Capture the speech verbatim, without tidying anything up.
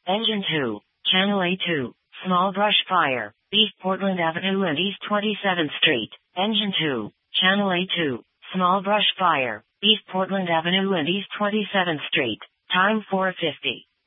Engine two, Channel A two, small brush fire, East Portland Avenue and East twenty-seventh Street. Engine two, Channel A two, small brush fire, East Portland Avenue and East twenty-seventh Street. Time four fifty.